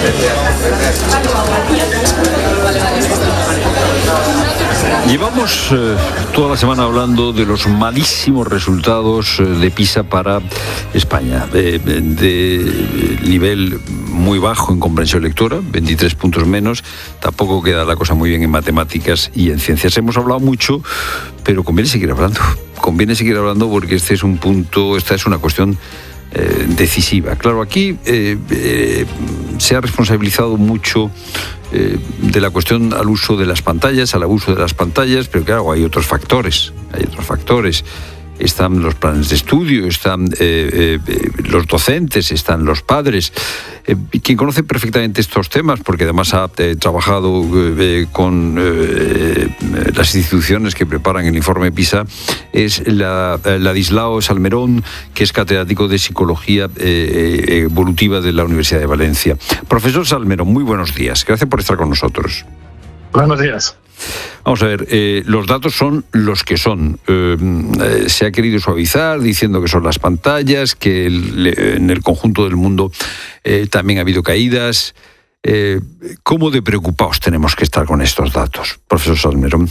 Llevamos toda la semana hablando de los malísimos resultados de PISA para España, de nivel muy bajo en comprensión lectora, 23 puntos menos, tampoco queda la cosa muy bien en matemáticas y en ciencias. Hemos hablado mucho, pero conviene seguir hablando porque este es un punto, esta es una cuestión decisiva. Claro, aquí se ha responsabilizado mucho de la cuestión al uso de las pantallas, al abuso de las pantallas, pero claro, hay otros factores. Están los planes de estudio, están los docentes, están los padres. Quien conoce perfectamente estos temas, porque además ha trabajado con las instituciones que preparan el informe PISA, es Ladislao Salmerón, que es catedrático de Psicología Evolutiva de la Universidad de Valencia. Profesor Salmerón, muy buenos días. Gracias por estar con nosotros. Buenos días. Vamos a ver, los datos son los que son. Se ha querido suavizar diciendo que son las pantallas, que en el conjunto del mundo también ha habido caídas. ¿Cómo de preocupados tenemos que estar con estos datos, profesor Salmerón?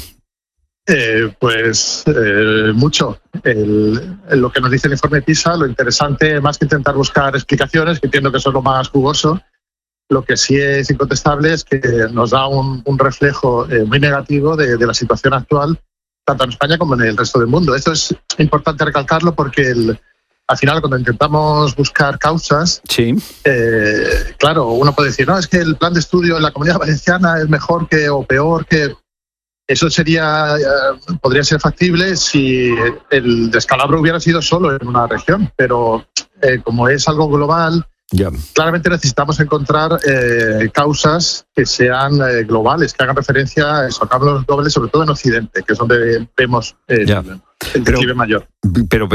Mucho. Lo que nos dice el informe PISA, lo interesante, más que intentar buscar explicaciones, que entiendo que eso es lo más jugoso, lo que sí es incontestable es que nos da un reflejo muy negativo de la situación actual, tanto en España como en el resto del mundo. Esto es importante recalcarlo porque al final, cuando intentamos buscar causas, sí. Claro, uno puede decir, no, es que el plan de estudio en la Comunidad Valenciana es mejor que o peor que... Eso podría ser factible si el descalabro hubiera sido solo en una región, pero como es algo global, claramente necesitamos encontrar causas que sean globales, que hagan referencia a esos cambios globales, sobre todo en Occidente, que es donde vemos el declive mayor. Pero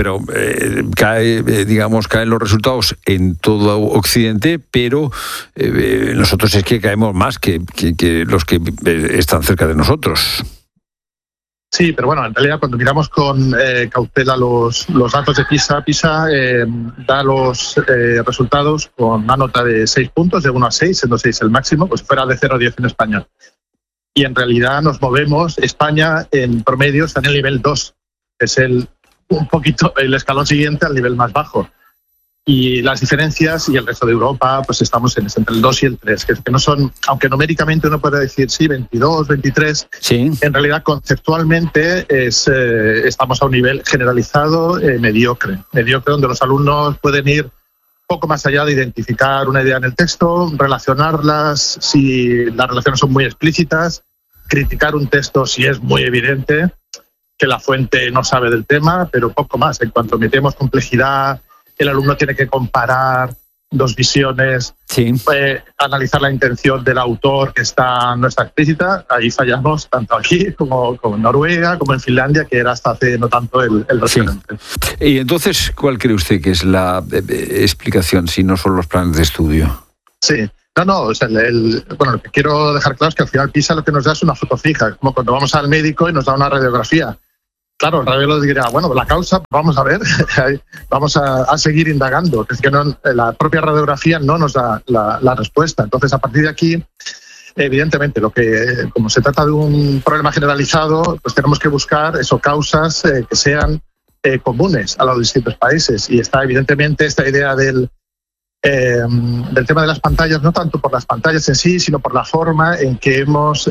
caen los resultados en todo Occidente, pero nosotros es que caemos más que los que están cerca de nosotros. Sí, pero bueno, en realidad cuando miramos con cautela los datos de PISA da los resultados con una nota de 6 puntos, de 1 a 6, siendo 6 el máximo, pues fuera de 0 a 10 en España. Y en realidad nos movemos, España en promedio está en el nivel 2, es un poquito el escalón siguiente al nivel más bajo. Y las diferencias, y el resto de Europa, pues estamos entre el 2 y el 3, que no son, aunque numéricamente uno puede decir sí, 22, 23, sí. En realidad conceptualmente estamos a un nivel generalizado mediocre, donde los alumnos pueden ir poco más allá de identificar una idea en el texto, relacionarlas si las relaciones son muy explícitas, criticar un texto si es muy evidente que la fuente no sabe del tema, pero poco más. En cuanto metemos complejidad, el alumno tiene que comparar dos visiones, sí. Analizar la intención del autor que no está explícita. Ahí fallamos tanto aquí como en Noruega, como en Finlandia, que era hasta hace no tanto el referente. Sí. Y entonces, ¿cuál cree usted que es la explicación, si no son los planes de estudio? Sí. O sea, lo que quiero dejar claro es que al final PISA lo que nos da es una foto fija, como cuando vamos al médico y nos da una radiografía. Claro, el radiólogo dirá, bueno, la causa, vamos a ver, vamos a seguir indagando. Es que la propia radiografía no nos da la respuesta. Entonces, a partir de aquí, evidentemente, como se trata de un problema generalizado, pues tenemos que buscar causas que sean comunes a los distintos países. Y está, evidentemente, esta idea del tema de las pantallas, no tanto por las pantallas en sí, sino por la forma en que hemos...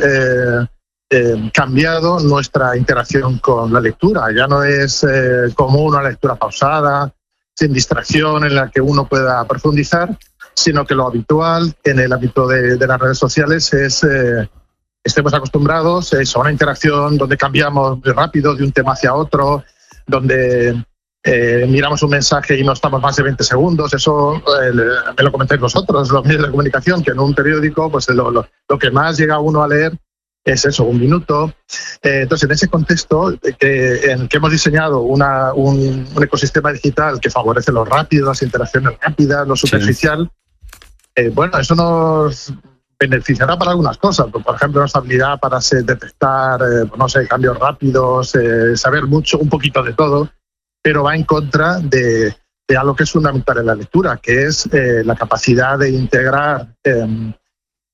cambiado nuestra interacción con la lectura. Ya no es común una lectura pausada, sin distracción, en la que uno pueda profundizar, sino que lo habitual en el ámbito de las redes sociales es estemos acostumbrados a una interacción donde cambiamos muy rápido de un tema hacia otro, donde miramos un mensaje y no estamos más de 20 segundos. Eso me lo comentáis vosotros, los medios de comunicación, que en un periódico pues lo que más llega uno a leer es eso, 1 minuto. Entonces, en ese contexto en el que hemos diseñado un ecosistema digital que favorece lo rápido, las interacciones rápidas, lo superficial, eso nos beneficiará para algunas cosas. Por ejemplo, nuestra habilidad para detectar, cambios rápidos, saber un poquito de todo, pero va en contra de algo que es fundamental en la lectura, que es la capacidad de integrar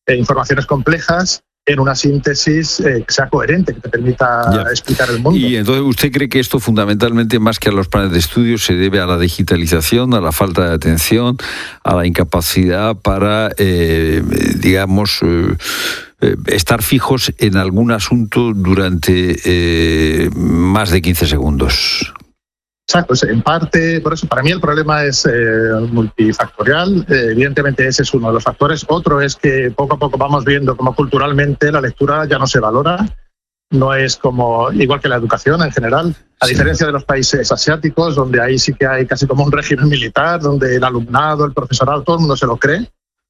informaciones complejas en una síntesis que sea coherente, que te permita explicar el mundo. Y entonces, ¿usted cree que esto fundamentalmente, más que a los planes de estudio, se debe a la digitalización, a la falta de atención, a la incapacidad para, estar fijos en algún asunto durante más de 15 segundos? Exacto, en parte, por eso para mí el problema es multifactorial. Evidentemente ese es uno de los factores. Otro es que poco a poco vamos viendo cómo culturalmente la lectura ya no se valora. No es como igual que la educación en general, a diferencia de los países asiáticos, donde ahí sí que hay casi como un régimen militar, donde el alumnado, el profesorado, todo el mundo se lo cree.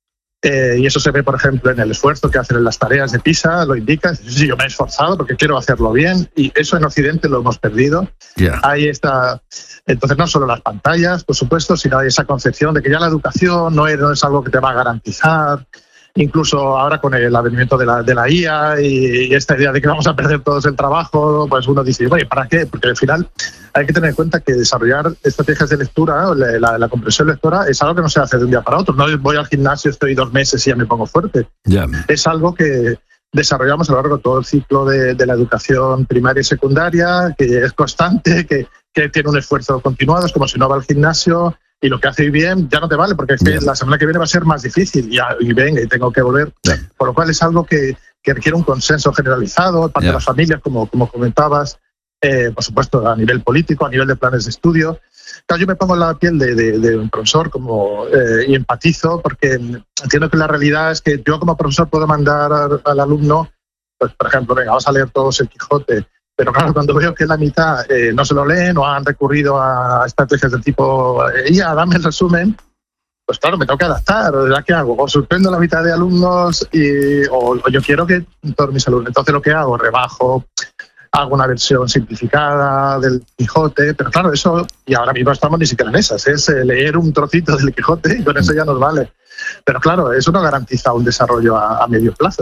Y eso se ve, por ejemplo, en el esfuerzo que hacen en las tareas de PISA, lo indica. Sí, yo me he esforzado porque quiero hacerlo bien, y eso en Occidente lo hemos perdido. Ahí está. Entonces, no solo las pantallas, por supuesto, sino hay esa concepción de que ya la educación no es algo que te va a garantizar. Incluso ahora con el advenimiento de la IA y esta idea de que vamos a perder todos el trabajo, pues uno dice, oye, ¿para qué? Porque al final hay que tener en cuenta que desarrollar estrategias de lectura, la comprensión lectora, es algo que no se hace de un día para otro. No voy al gimnasio, estoy 2 meses y ya me pongo fuerte. Es algo que desarrollamos a lo largo de todo el ciclo de la educación primaria y secundaria, que es constante, que tiene un esfuerzo continuado, es como si no va al gimnasio y lo que hace bien ya no te vale, porque es que la semana que viene va a ser más difícil y venga, y tengo que volver. Por lo cual es algo que requiere un consenso generalizado parte de las familias, como comentabas, por supuesto a nivel político, a nivel de planes de estudio. Claro, yo me pongo en la piel de un profesor y empatizo, porque entiendo que la realidad es que yo como profesor puedo mandar al alumno, pues, por ejemplo, venga, vamos a leer todos el Quijote. Pero claro, cuando veo que la mitad no se lo leen o han recurrido a estrategias del tipo dame el resumen, pues claro, me tengo que adaptar. ¿Qué hago? O suspendo la mitad de alumnos o yo quiero que todos mis alumnos. Entonces lo que hago, rebajo, hago una versión simplificada del Quijote, pero claro, eso, y ahora mismo estamos ni siquiera en esas, es leer un trocito del Quijote y con eso ya nos vale. Pero claro, eso no garantiza un desarrollo a medio plazo,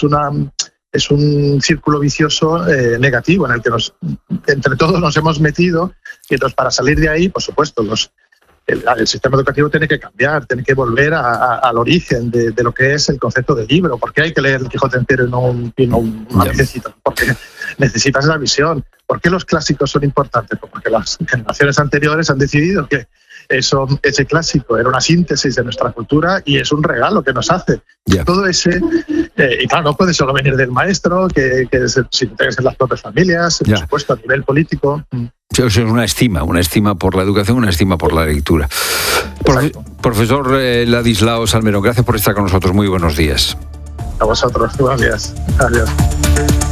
es un círculo vicioso negativo en el que entre todos nos hemos metido, y entonces para salir de ahí, por supuesto, el sistema educativo tiene que cambiar, tiene que volver al origen de lo que es el concepto de libro. ¿Por qué hay que leer el Quijote entero y no una viejecita? Porque necesitas la visión. ¿Por qué los clásicos son importantes? Pues porque las generaciones anteriores han decidido que ese clásico era una síntesis de nuestra cultura y es un regalo que nos hace. Todo ese, y claro, no puede solo venir del maestro, que si tiene que ser las propias familias, por supuesto, a nivel político. Eso es una estima por la educación, una estima por la lectura. Profesor Ladislao Salmerón, gracias por estar con nosotros. Muy buenos días. A vosotros, buenos días. Adiós.